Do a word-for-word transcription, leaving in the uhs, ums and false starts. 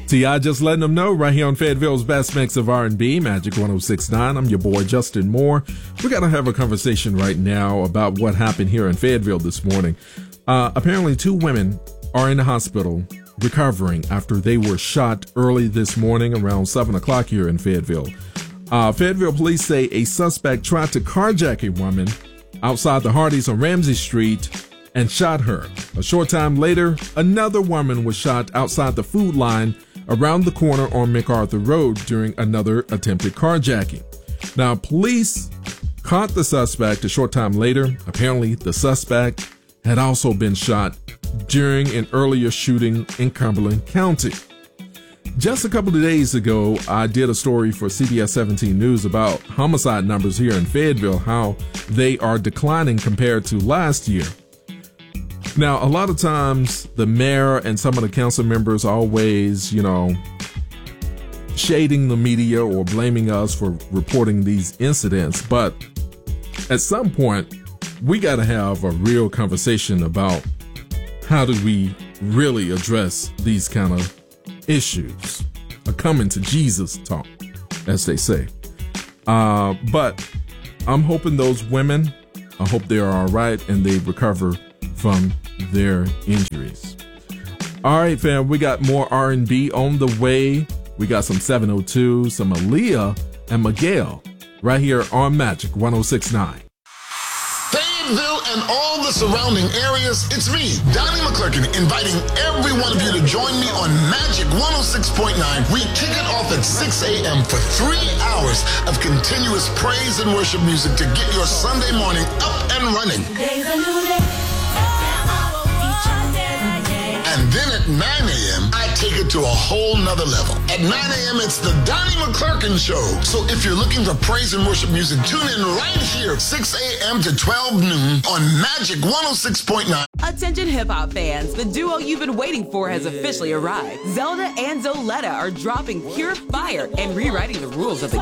T I just letting them know right here on Fayetteville's best mix of R and B, Magic one oh six point nine. I'm your boy, Justin Moore. We got to have a conversation right now about what happened here in Fayetteville this morning. Uh, apparently, two women are in the hospital recovering after they were shot early this morning around seven o'clock here in Fayetteville. Uh, Fayetteville police say a suspect tried to carjack a woman outside the Hardee's on Ramsey Street and shot her. A short time later, another woman was shot outside the Food Line around the corner on MacArthur Road during another attempted carjacking. Now, police caught the suspect a short time later. Apparently, the suspect had also been shot during an earlier shooting in Cumberland County. Just a couple of days ago, I did a story for C B S seventeen News about homicide numbers here in Fayetteville, how they are declining compared to last year. Now, a lot of times the mayor and some of the council members always, you know, shading the media or blaming us for reporting these incidents. But at some point, we got to have a real conversation about how do we really address these kind of issues. A coming to Jesus talk, as they say. Uh, but I'm hoping those women, I hope they are all right and they recover from their injuries. All right, fam, we got more R and B on the way. We got some seven oh two, some Aaliyah and Miguel right here on Magic one oh six point nine. Fayetteville and all the surrounding areas, it's me, Donnie McClurkin, inviting every one of you to join me on Magic one oh six point nine. We kick it off at six a.m. for three hours of continuous praise and worship music to get your Sunday morning up and running. Today's a new day. And then at nine a.m., I take it to a whole nother level. At nine a.m., it's the Donnie McClurkin Show. So if you're looking for praise and worship music, tune in right here, six a.m. to twelve noon on Magic one oh six point nine. Attention hip-hop fans, the duo you've been waiting for has officially arrived. Zelda and Zoletta are dropping pure fire and rewriting the rules of the